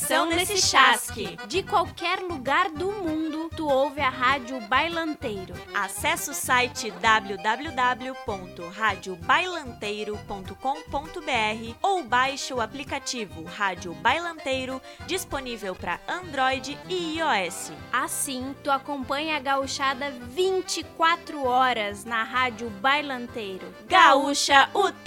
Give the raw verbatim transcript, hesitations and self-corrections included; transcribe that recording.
atenção nesse chasque. De qualquer lugar do mundo, tu ouve a Rádio Bailanteiro. Acesse o site w w w ponto rádio bailanteiro ponto com ponto b r ou baixe o aplicativo Rádio Bailanteiro, disponível para Android e iOS. Assim, tu acompanha a gauchada vinte e quatro horas na Rádio Bailanteiro. Gaúcha, o